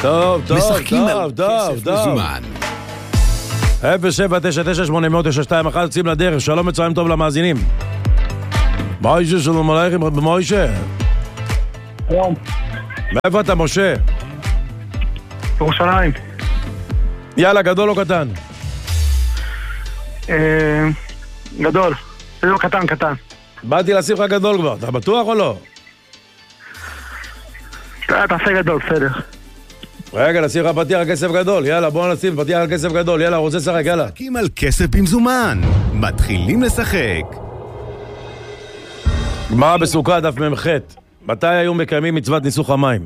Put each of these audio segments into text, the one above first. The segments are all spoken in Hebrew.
טוב, טוב, משחקים על טוב, טוב, כסף טוב. מזומן. 0799891 יוצאים לדרך. שלום וצהריים טוב למאזינים. מוישה, שלום עליכם, מוישה. שלום. מאיפה אתה, משה? ירושלים. יאללה, גדול או קטן? גדול. זה לא קטן, קטן. באתי לשים לך גדול כבר, אתה בטוח או לא? תעשה גדול, בסדר. רגע, נשים לך פתיח על כסף גדול. יאללה, בואו נשים פתיח על כסף גדול. יאללה, רוצה לשחק, יאללה. משחקים על כסף במזומן. מתחילים לשחק. גמרא בסוכה, דף מ"ח. מתי היו מקיימים מצוות ניסוך המים?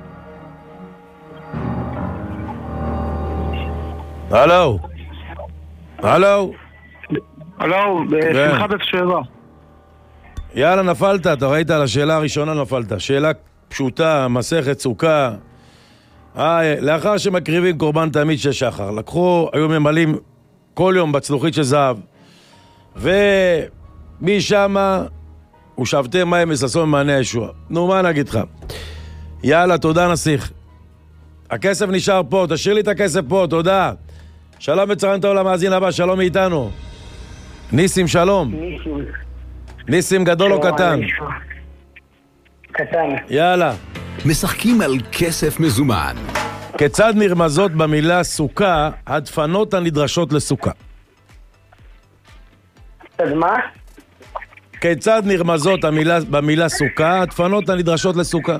הלו? הלו? הלו, בשמחה בתשעבה. יאללה, נפלת, אתה ראית על השאלה הראשונה נפלת. שאלה פשוטה, מסכת סוכה. לאחר שמקריבים קורבן תמיד של שחר, היו ממלאים כל יום בצלוחית של זהב, ומשם ושאבתם מים וששום ממעייני הישועה. נו, מה נגיד לך? יאללה, תודה נסיך. הכסף נשאר פה, תשאיר לי את הכסף פה, תודה. שלום וצהריים טוב למאזין הבא, שלום מאיתנו. ניסים, שלום. ניסים, גדול או קטן? קטן. יאללה. משחקים על כסף מזומן. כיצד נרמזות במילה סוכה הדפנות הנדרשות לסוכה? אז מה? כיצד נרמזות במילה סוכה הדפנות הנדרשות לסוכה?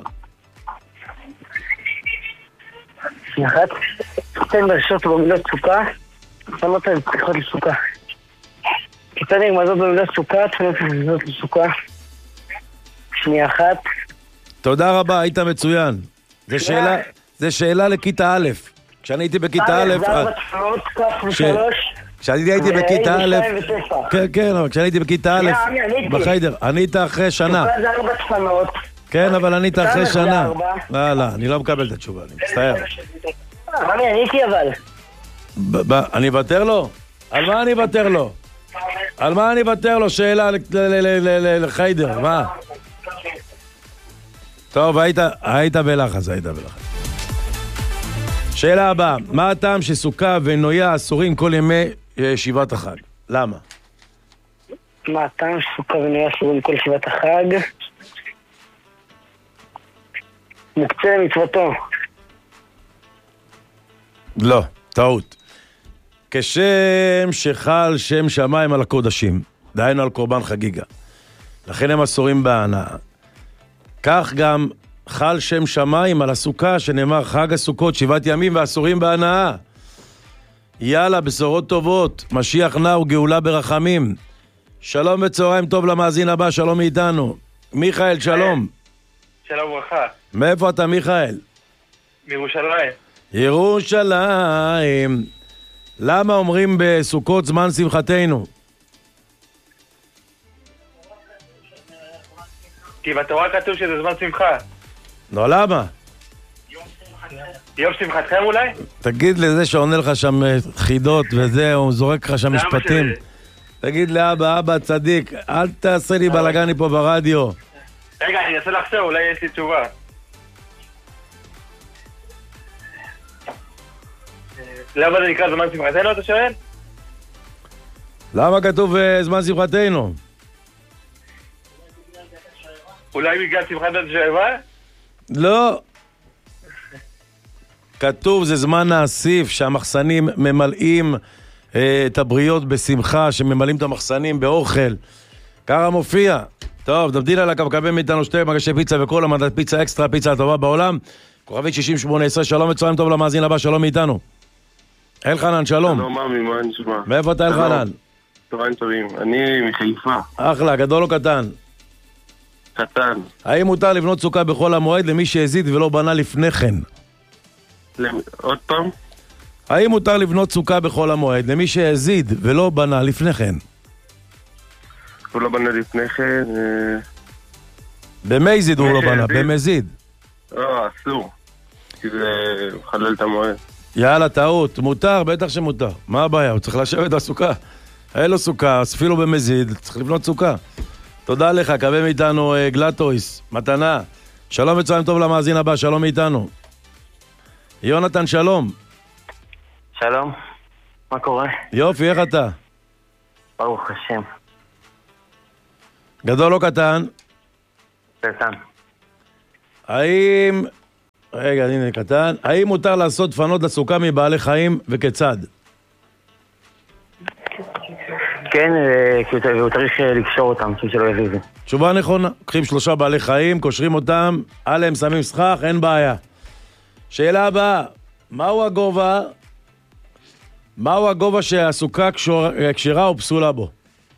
שניחת. תן דרשות במילות סוכה, תפנות הן צריכות לסוכה. כיצד נרמזות במילות סוכה, תפנות הן נרמזות לסוכה. שנייה אחת. תודה רבה, היית מצוין. זה שאלה לכיתה א'. כשאני הייתי בכיתה א', כשאני הייתי בכיתה א', כן, אבל כשאני הייתי בכיתה א', בחיידר, ענית אחרי שנה. כן, אבל ענית אחרי שנה. לא, אני לא מקבל את התשובה, אני מצטער. אני עניתי אבל. אני אוותר לו? על מה אני אוותר לו? על מה אני אוותר לו? שאלה לחיידר, מה? טוב, היית בלחץ, שאלה הבאה, מה הטעם שסוכה ונויה אסורים כל ימי ישיבת החג? למה? מה הטעם שסוכה ונויה אסורים כל ישיבת החג? מוקצה למצוותו. לא, טעות. כשם שחל שם שמיים על הקודשים, דהיינו על קורבן חגיגה, לכן הם אסורים בהנאה. כך גם חל שם שמיים על הסוכה, שנאמר חג הסוכות 7 ימים ואסורים בהנאה. יאללה, בשורות טובות, משיח נע וגאולה ברחמים. שלום וצהריים טוב למאזין הבא, שלום מאיתנו. מיכאל, שלום. שלום וברכה. מאיפה אתה, מיכאל? מירושלים. ירושלים. למה אומרים בסוכות זמן שמחתנו? כי בתורה כתוב שזה זמן שמחה. לא, למה? יום שמחתכם אולי? תגיד לזה שעונה לך שם חידות וזה, הוא זורק לך שם משפטים. תגיד לאבא, אבא צדיק, אל תעשה לי בלגני פה ברדיו. רגע, אני אנסה לחשוב, אולי יש לי תשובה. למה זה נקרא זמן שמחתנו, אתה שואל? למה כתוב זמן שמחתנו? אולי בגלל שמחת התשעבה? לא. כתוב זה זמן האסיף, שהמחסנים ממלאים את הבריות בשמחה, שממלאים את המחסנים באוכל. ככה מופיע. טוב, דבדיל על הקו, מאיתנו 2 מגשי פיצה וכל המדד פיצה אקסטרה, פיצה הטובה בעולם. כוכבית 6018, שלום וצהריים טוב למאזין הבא, שלום מאיתנו. אלחנן, שלום. שלום, ממי, מה נשמע? מאיפה אתה אלחנן? צהריים טובים, אני מחיפה. אחלה, גדול או קטן? קטן. האם מותר לבנות סוכה בחול המועד למי שהזיד ולא בנה לפני כן? עוד פעם? האם מותר לבנות סוכה בחול המועד למי שהזיד ולא בנה לפני כן? הוא לא בנה לפני כן... במזיד הוא לא בנה, במזיד. לא, אסור. כי זה מחלל את המועד. יאללה, טעות. מותר, בטח שמותר. מה הבעיה? הוא צריך לשבת בסוכה. אין לו סוכה, אפילו במזיד, צריך לבנות סוכה. תודה לך, קווה מאיתנו גלטויס, מתנה. שלום וצהריים טוב למאזין הבא, שלום מאיתנו. יונתן, שלום. שלום, מה קורה? יופי, איך אתה? ברוך השם. גדול או קטן? קטן. האם... רגע, הנה קטן. האם מותר לעשות דפנות לסוכה מבעלי חיים וכיצד? כן, הוא צריך לקשור אותם, שלא יזיזו. תשובה נכונה. קחים 3 בעלי חיים, קושרים אותם, עליהם שמים סכך, אין בעיה. שאלה הבאה, מהו הגובה שהסוכה כשרה או פסולה בו?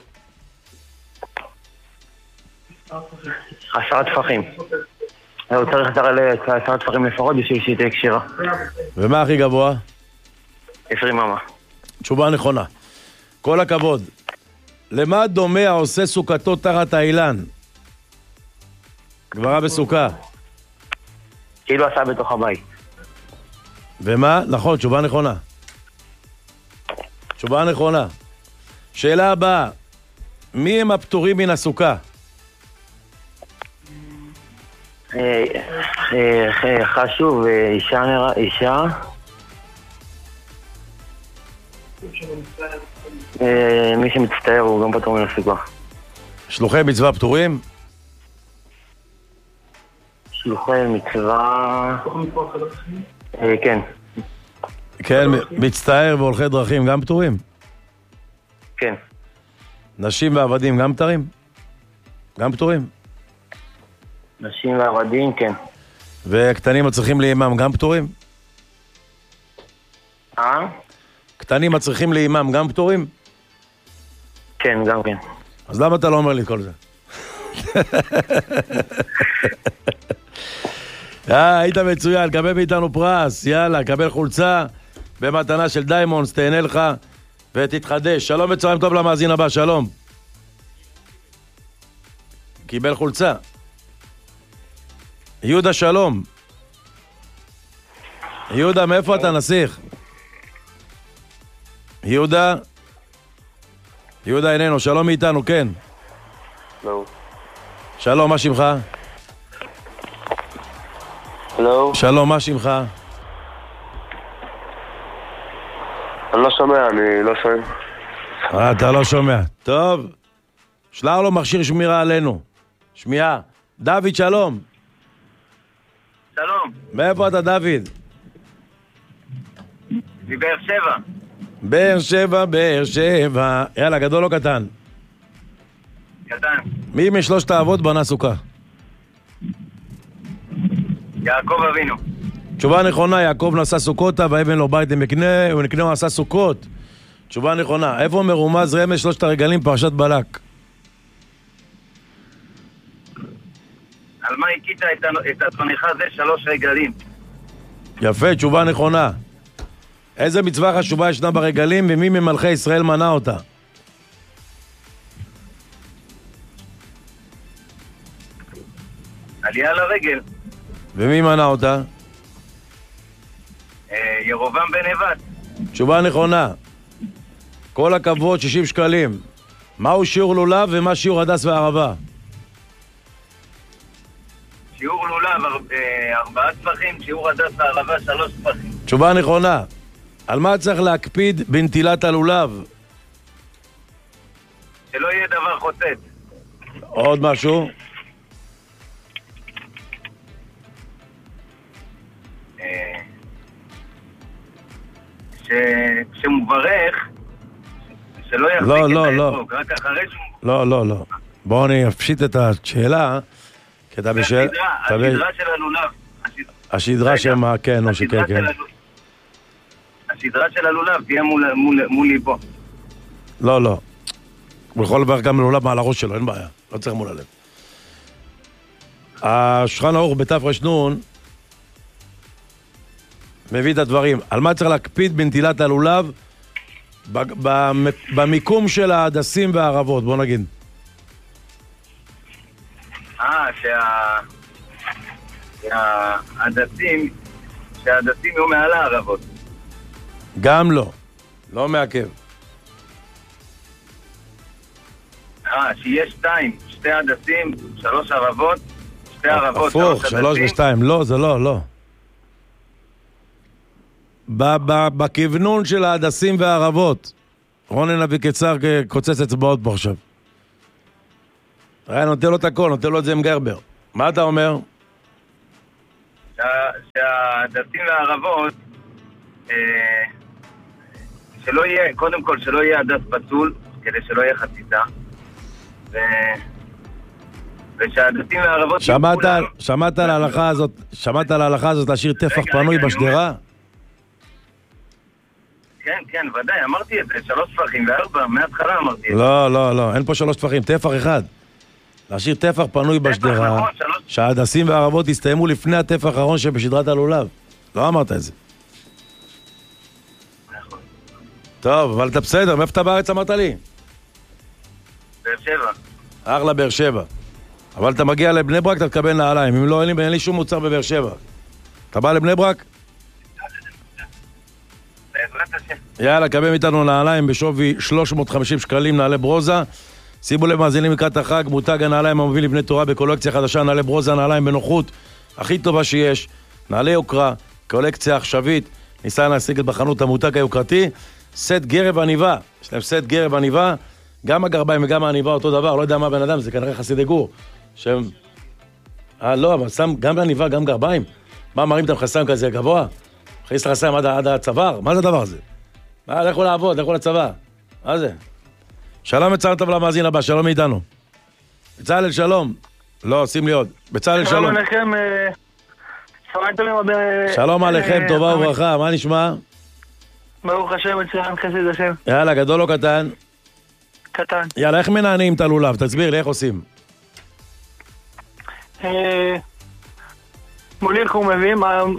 10 טפחים. הוא צריך 10 טפחים לפחות בשביל שהיא תהיה קשירה. ומה הכי גבוה? 20 אמה. תשובה נכונה. כל הכבוד. למה דומה העושה סוכתו תחת האילן? גמרא בסוכה. כאילו עשה בתוך הבית. ומה? נכון, תשובה נכונה. תשובה נכונה. שאלה הבאה, מי הם הפטורים מן הסוכה? חשוב, אישה. מי שמצטער הוא גם פטור מן הסוכה. שלוחי מצווה פטורים? שלוחי מצווה... כן. כן, מצטער והולכי דרכים גם פטורים? כן. נשים ועבדים גם פטורים? גם פטורים? נשים ועבדים, כן. וקטנים הצריכים לאימם גם פטורים? קטנים הצריכים לאימם גם פטורים? כן, גם כן. אז למה אתה לא אומר לי את כל זה? היית מצוין, קבל מאיתנו פרס, יאללה, קבל חולצה במתנה של דיימונדס, תהנה לך ותתחדש. שלום וצהריים טוב למאזין הבא, שלום. קיבל חולצה. יהודה, שלום. יהודה, מאיפה אתה נסיך? יהודה? יהודה איננו, שלום מאיתנו, כן. לא. שלום, מה שמך? לא. שלום, מה שמך? אני לא שומע, אני לא שומע. אתה לא שומע. טוב. שלח לו מכשיר שמירה עלינו. שמיעה. דוד, שלום. שלום. מאיפה אתה, דוד? מבאר שבע. באר שבע, באר שבע. יאללה, גדול או קטן? קטן. מי משלושת האבות בנה סוכה? יעקב אבינו. תשובה נכונה, יעקב נשא סוכותה ואבן לו בית למקנה, ונקנה הוא עשה סוכות. תשובה נכונה. איפה מרומז רמז 3 הרגלים פרשת בלק? על מה הכית את אדונך זה 3 רגלים? יפה, תשובה נכונה. איזה מצווה חשובה ישנה ברגלים ומי ממלכי ישראל מנה אותה? עלייה לרגל. ומי מנה אותה? ירובעם בן נבט. תשובה נכונה. כל הכבוד, 60 שקלים. מהו שיעור לולב ומה שיעור הדס והערבה? שיעור לולב 4 טפחים, שיעור הדס והערבה 3 טפחים. תשובה נכונה. על מה צריך להקפיד בנטילת הלולב? שלא יהיה דבר חוצץ. עוד משהו? שמוברך, שלא יחזיק לא, את לא, האפוק, רק אחרי שהוא... לא, לא, לא. בואו אני אפשיט את השאלה, כי אתה בשאלה... השדרה של הלולב. השדרה שמה, כן, או שכן, כן. השדרה של הלולב תהיה מולי פה. לא, לא. הוא יכול לברך גם לולב מעל הראש שלו, אין בעיה. לא צריך מול הלב. השולחן ערוך בתרנ"ן מביא את הדברים. על מה צריך להקפיד בנטילת הלולב במיקום של ההדסים והערבות, בוא נגיד. שההדסים יהיו מעל הערבות. גם לא. לא מעכב. שיהיה 2 הדסים, 3 ערבות, 2 ערבות, הפוך, 3 ו2. לא, זה לא, לא. בכיוונון של ההדסים והערבות. רונן אבי קצר קוצץ אצבעות פה עכשיו. נותן לו את הכל, נותן לו את זה עם גרבר. מה אתה אומר? שההדסים והערבות, שלא יהיה, קודם כל שלא יהיה הדס פסול, כדי שלא יהיה חציצה. ושההדסים והערבות... שמעת על ההלכה הזאת להשאיר טפח פנוי בשדרה? כן, ודאי, אמרתי את זה, 3 טפחים ו4, מההתחלה אמרתי את זה. לא, אין פה 3 טפחים, טפח אחד. להשאיר טפח פנוי בשדרה, שההדסים והערבות יסתיימו לפני הטפח האחרון שבשדרת הלולב. לא אמרת את זה. נכון. טוב, אבל אתה בסדר, מאיפה אתה בארץ אמרת לי? באר שבע. אחלה באר שבע. אבל אתה מגיע לבני ברק, אתה תקבל נעליים. אם לא, אין לי שום מוצר בבאר שבע. אתה בא לבני ברק? יאללה, קבל מאיתנו נעליים בשווי 350 שקלים, נעלי ברוזה. שימו לב, מאזינים לקראת החג, מותג הנעליים המוביל לבני תורה בקולקציה חדשה, נעלי ברוזה, נעליים בנוחות, הכי טובה שיש, נעלי יוקרה, קולקציה עכשווית, ניסה להשיג בחנות המותג היוקרתי, סט גרב עניבה, יש להם סט גרב עניבה, גם הגרביים וגם העניבה אותו דבר, לא יודע מה בן אדם, זה כנראה חסידי גור, שהם... לא, אבל שם גם עניבה, גם גרביים, מה מראים את המחסיים כזה גבוה? מכניס לחסיים עד הצוואר, מה זה הדבר הזה? לכו לעבוד, לכו לצבא, מה זה? שלום מצער טוב למאזין הבא, שלום מאיתנו. בצלאל, שלום. לא, שים לי עוד. בצלאל, שלום. שלום עליכם, שלום עליכם, טובה וברכה, מה נשמע? ברוך השם, מצוין, חסד השם. יאללה, גדול או קטן? קטן. יאללה, איך מנענים את הלולב? תסביר לי, איך עושים? מוליך ומביא,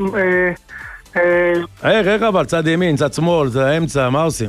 איך אבל, צד ימין, צד שמאל, צד האמצע, מה עושים?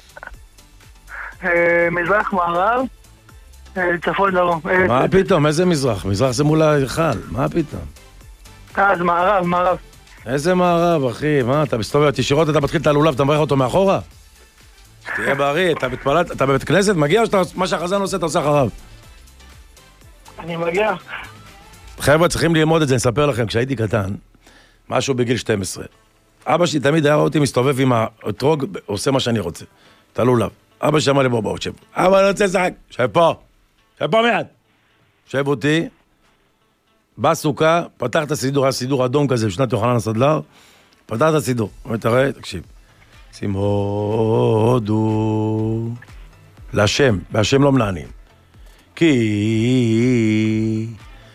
מזרח, מערב, צפון, דרום. מה פתאום? איזה מזרח? מזרח זה מול ההיכל, מה פתאום? אז מערב. איזה מערב, אחי? מה, אתה מסתובב ישירות, אתה מתחיל את הלולב, אתה מברך אותו מאחורה? תהיה בריא, אתה בבית כנסת, מגיע או מה שהחזן עושה, אתה עושה אחריו? אני מגיע. חבר'ה, צריכים ללמוד את זה, אני אספר לכם, כשהייתי קטן, משהו בגיל 12. אבא שלי תמיד היה רואה אותי מסתובב עם האתרוג, עושה מה שאני רוצה. את הלולב. אבא שמע לי בוא, שב. אבא, אני רוצה לשחק. שב פה מיד. שב אותי. בא סוכה, פתח את הסידור, היה סידור אדום כזה, בשנת יוחנן הסדלר. פתח את הסידור. אתה רואה? תקשיב. שים הודו. להשם, והשם לא מנענים. כי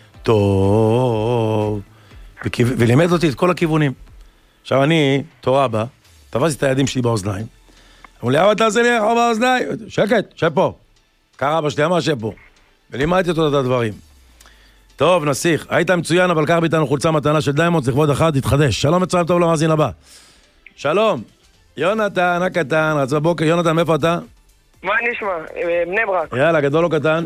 טוב. ולימד אותי את כל הכיוונים. עכשיו אני, תורה בא, תפסתי את הידים שלי באוזניים. אמרו לי, אבא תעשה לי איך באוזניים? שקט, שב פה. קרא אבא שלי, אמר שב פה. ולימדתי אותו את הדברים. טוב, נסיך, היית מצוין, אבל קח ביתנו חולצה מתנה של דיימונד, לכבוד אחד, תתחדש. שלום מצוין טוב למאזין הבא. שלום. יונתן, הקטן, רצה בוקר. יונתן, מאיפה אתה? מה נשמע? בני ברק. יאללה, גדול או קטן?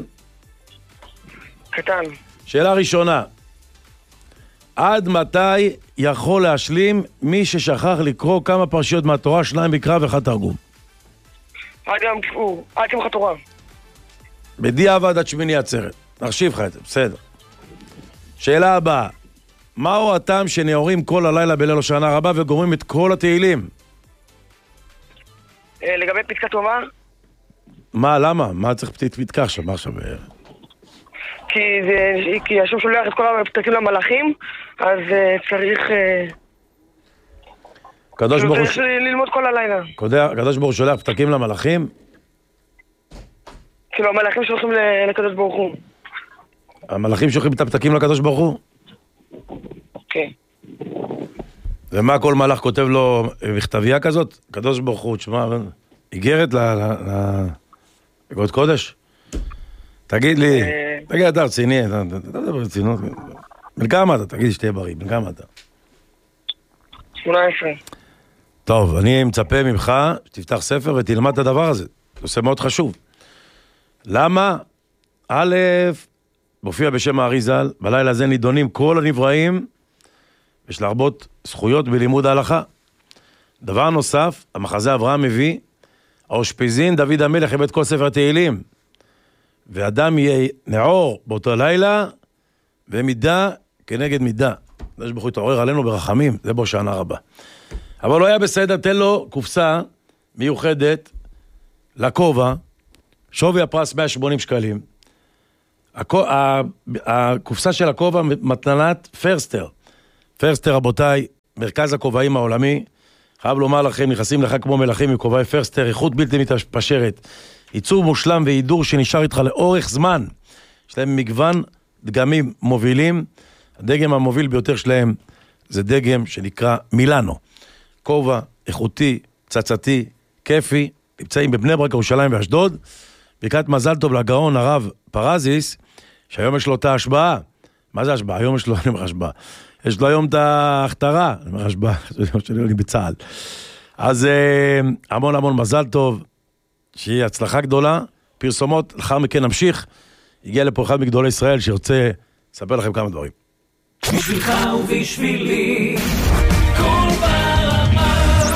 קטן. שאלה ראשונה. עד מתי יכול להשלים מי ששכח לקרוא כמה פרשיות מהתורה, 2 מקרא ו1 תרגום? עד יום כיפור, עד שמחת תורה. בדיעבד עד שמיני עצרת. נחשיב לך את זה, בסדר. שאלה הבאה. מהו הטעם שנאורים כל הלילה בליל הושענא רבה וגומרים את כל התהילים? לגבי פתקה טובה? מה, למה? מה צריך פתקה עכשיו? מה עכשיו? כי השם שולח את כל הפתקים למלאכים, אז צריך... קדוש ברוך הוא... צריך ללמוד כל הלילה. קדוש ברוך הוא שולח פתקים למלאכים? כאילו, המלאכים שולחים לקדוש ברוך הוא. המלאכים שולחים את הפתקים לקדוש ברוך הוא? כן. ומה כל מלאך כותב לו מכתבייה כזאת? קדוש ברוך הוא, תשמע, איגרת לגוד קודש? תגיד לי, תגיד, אתה רציני, אתה מדבר רצינות. בן כמה אתה? תגיד לי שתהיה בריא, בן כמה אתה? 18. טוב, אני מצפה ממך שתפתח ספר ותלמד את הדבר הזה. זה עושה מאוד חשוב. למה? א', מופיע בשם האריז"ל, בלילה הזה נידונים כל הנבראים, יש להרבות זכויות בלימוד ההלכה. דבר נוסף, המחזה אברהם מביא, האושפיזין דוד המלך הבאת כל ספר תהילים, ואדם יהיה נעור באותו לילה, ומידה כנגד מידה. יש ברוך הוא יתעורר עלינו ברחמים, זה בהושענא רבה. אבל לא היה בסדר, תן לו קופסה מיוחדת לכובע, שווי הפרס 180 שקלים. הקופסה של הכובע מתנת פרסטר. פרסטר, רבותיי, מרכז הכובעים העולמי, חייב לומר לכם, נכנסים לך כמו מלכים עם כובעי פרסטר, איכות בלתי מתפשרת, ייצור מושלם והידור שנשאר איתך לאורך זמן. יש להם מגוון דגמים מובילים, הדגם המוביל ביותר שלהם זה דגם שנקרא מילאנו. כובע איכותי, צצתי, כיפי, נמצאים בבני ברק, ירושלים ואשדוד. ברכת מזל טוב לגאון הרב פרזיס, שהיום יש לו את ההשבעה. מה זה השבעה? היום יש לו, אני אומר השבעה. יש לו היום את ההכתרה, אני אומר השבעה, אני בצהל. אז המון המון מזל טוב, שיהיה הצלחה גדולה, פרסומות, לאחר מכן נמשיך. הגיע לפה אחד מגדולי ישראל שירצה לספר לכם כמה דברים. בשבילך ובשבילי, כל ברמה.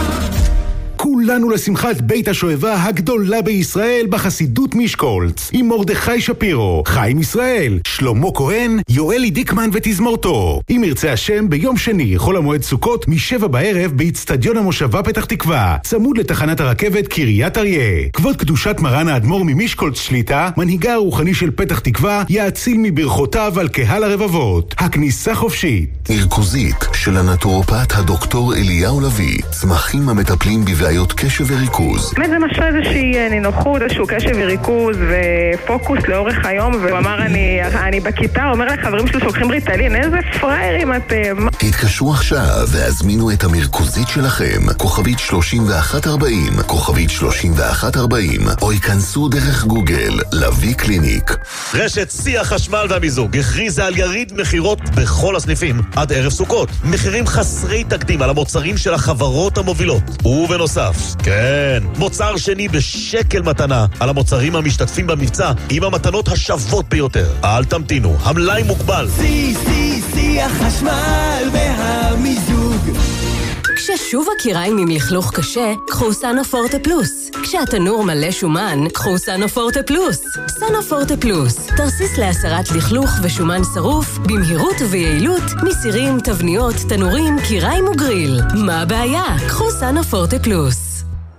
כולנו לשמחת בית השואבה הגדולה בישראל בחסידות משקולץ, עם מרדכי שפירו, חיים ישראל, שלמה כהן, יואלי דיקמן ותזמורתו. אם ירצה השם, ביום שני, חול המועד סוכות, מ7 בערב, באצטדיון המושבה פתח תקווה, צמוד לתחנת הרכבת קריית אריה. כבוד קדושת מרן האדמו"ר ממשקולץ שליטה, מנהיגה הרוחני של פתח תקווה, יאציל מברכותיו על קהל הרבבות. הכניסה חופשית. מרכוזית של הנטורופט הדוקטור אליהו לוי, צמחים המטפלים בבעיות קשב וריכוז. באמת זה משהו איזושהי נינוחות, איזשהו קשב וריכוז ופוקוס לאורך היום, והוא אמר אני בכיתה, אומר לחברים שלו שלוקחים ריטלין, איזה פריירים אתם. תתקשרו עכשיו והזמינו את המרכוזית שלכם, כוכבית 3140, כוכבית 3140, או ייכנסו דרך גוגל, לוי קליניק. רשת שיא החשמל והמיזוג הכריזה על יריד מחירות בכל הסניפים עד ערב סוכות. מחירים חסרי תקדים על המוצרים של החברות המובילות. ובנוסף, כן, מוצר שני בשקל מתנה על המוצרים המשתתפים במבצע עם המתנות השוות ביותר. אל תמתינו, המלאי מוגבל. שיא החשמל והמיזוג. כששוב הקיריים עם לכלוך קשה, קחו סנופורטה פלוס. כשהתנור מלא שומן, קחו סנופורטה פלוס. סנופורטה פלוס, תרסיס להסרת לכלוך ושומן שרוף, במהירות וביעילות, מסירים, תבניות, תנורים, קיריים וגריל. מה הבעיה? קחו סנופורטה פלוס.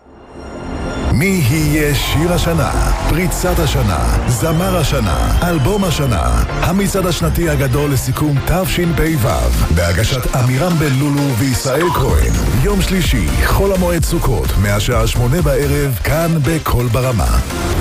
מי יהיה שיר השנה, פריצת השנה, זמר השנה, אלבום השנה, המצעד השנתי הגדול לסיכום תשפ"ו, בהגשת אמירם בן לולו וישראל כהן, יום שלישי, חול המועד סוכות, מהשעה 8 בערב, כאן בכל ברמה.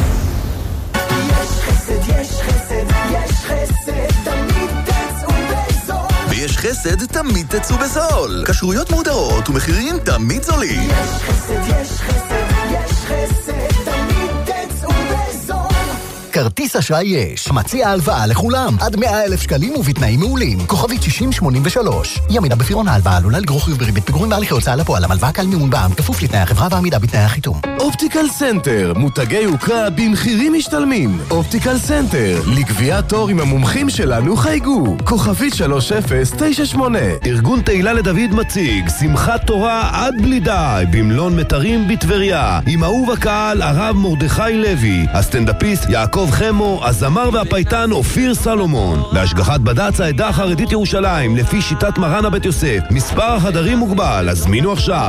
יש חסד, יש חסד, יש חסד, תמיד תצאו בזול. ויש חסד, תמיד תצאו בזול. כשרויות מודרות ומחירים תמיד זולים. יש חסד, יש חסד, יש חסד, תמיד תצאו בזול. כרטיס אשראי יש, מציע הלוואה לכולם, עד 100,000 שקלים ובתנאים מעולים. כוכבית 6083. ימידה בפירעון ההלוואה עלולה לגרור חיוב בריבית פיגורים בהליכי הוצאה לפועל. המלוואה כלל מימון בע"מ, כפוף לתנאי החברה ועמידה בתנאי החיתום. אופטיקל סנטר, מותגי יוקרה במחירים משתלמים. אופטיקל סנטר, לקביעת תור עם המומחים שלנו חייגו. כוכבית 3098. ארגון תהילה לדוד מציג שמחת תורה עד בלי די במלון מטרים בטבריה, עם אהוב הקהל הרב מרדכי לוי, הסטנדאפיסט יעקב חמו, הזמר והפייטן אופיר סלומון, בהשגחת בד"ץ העדה החרדית ירושלים לפי שיטת מרן הבית יוסף. מספר החדרים מוגבל, הזמינו עכשיו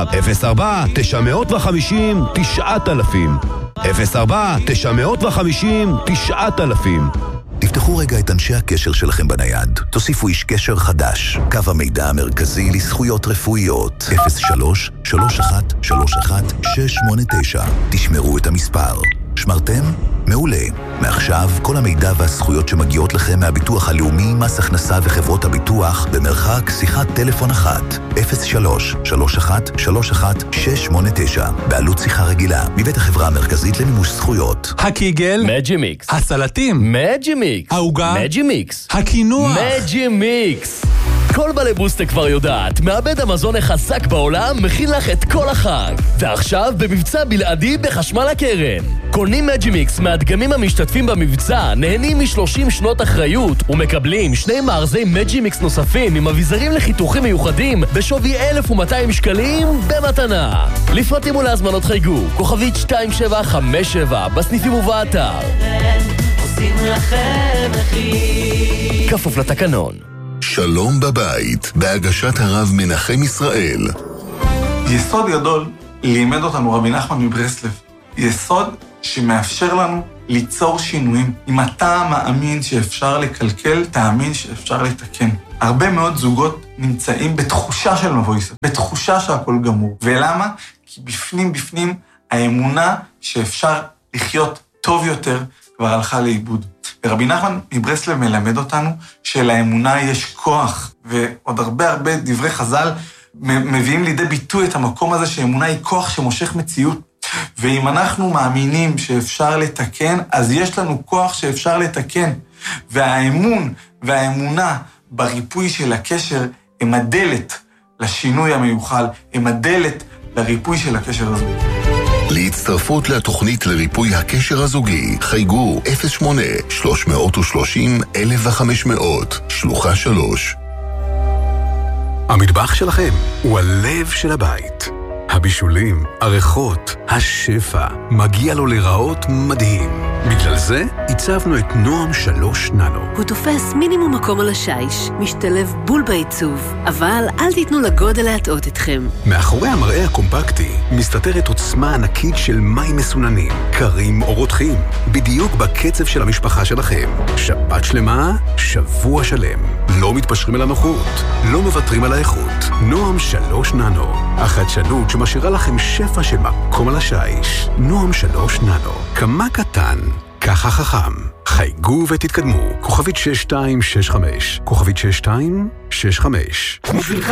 04-950-9000 04-950-9000. תפתחו רגע את אנשי הקשר שלכם בנייד. תוסיפו איש קשר חדש. קו המידע המרכזי לזכויות רפואיות. 03-3131-689. תשמרו את המספר. שמרתם? מעולה. מעכשיו, כל המידע והזכויות שמגיעות לכם מהביטוח הלאומי, מס הכנסה וחברות הביטוח, במרחק שיחת טלפון אחת. 03-3131-689. בעלות שיחה רגילה. מבית החברה המרכזית למימוש זכויות. הקיגל. מג'ימיקס. הסלטים. מג'ימיקס. העוגה. מג'ימיקס. הקינוח. מג'ימיקס. כל בעלי בוסטה כבר יודעת, מעבד המזון החזק בעולם מכין לך את כל החג. ועכשיו במבצע בלעדי בחשמל הקרן. קונים מג'ימיקס מהדגמים המשתתפים במבצע, נהנים מ30 שנות אחריות ומקבלים 2 מארזי מג'ימיקס נוספים עם אביזרים לחיתוכים מיוחדים בשווי 1,200 שקלים במתנה. לפרטים ולהזמנות חייגו, כוכבית 2757 בסניפים ובאתר. עושים לכם מחיר. כפוף לתקנון. שלום בבית, בהגשת הרב מנחם ישראל. יסוד גדול לימד אותנו רבי נחמן מברסלב. יסוד שמאפשר לנו ליצור שינויים. אם אתה מאמין שאפשר לקלקל, תאמין שאפשר לתקן. הרבה מאוד זוגות נמצאים בתחושה של מבוי סתום, בתחושה שהכל גמור. ולמה? כי בפנים האמונה שאפשר לחיות טוב יותר כבר הלכה לאיבוד. ורבי נחמן מברסלב מלמד אותנו שלאמונה יש כוח, ועוד הרבה דברי חז"ל מביאים לידי ביטוי את המקום הזה שאמונה היא כוח שמושך מציאות. ואם אנחנו מאמינים שאפשר לתקן, אז יש לנו כוח שאפשר לתקן. והאמון והאמונה בריפוי של הקשר הם הדלת לשינוי המיוחל, הם הדלת לריפוי של הקשר הזוגי. להצטרפות לתוכנית לריפוי הקשר הזוגי, חייגו 08-330-1500, שלוחה 3. המטבח שלכם הוא הלב של הבית. הבישולים, הריחות, השפע, מגיע לו לראות מדהים. בגלל זה הצבנו את נועם 3 ננו. הוא תופס מינימום מקום על השיש, משתלב בול בעיצוב, אבל אל תיתנו לגודל להטעות אתכם. מאחורי המראה הקומפקטי מסתתרת עוצמה ענקית של מים מסוננים, קרים או רותחים, בדיוק בקצב של המשפחה שלכם. שבת שלמה, שבוע שלם. לא מתפשרים על הנוחות, לא מוותרים על האיכות. נועם 3 ננו, החדשנות שמשאירה לכם שפע של מקום על השיש. נועם 3 ננו, כמה קטן, ככה חכם. חייגו ותתקדמו. כוכבית 6265. כוכבית 6265.